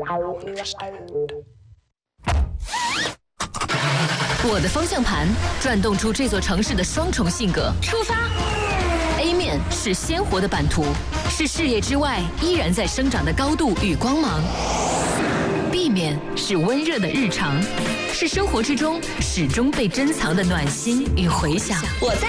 我的方向盘转动出这座城市的双重性格。出发 ！A 面是鲜活的版图，是视野之外依然在生长的高度与光芒。B 面是温热的日常，是生活之中始终被珍藏的暖心与回响。我在。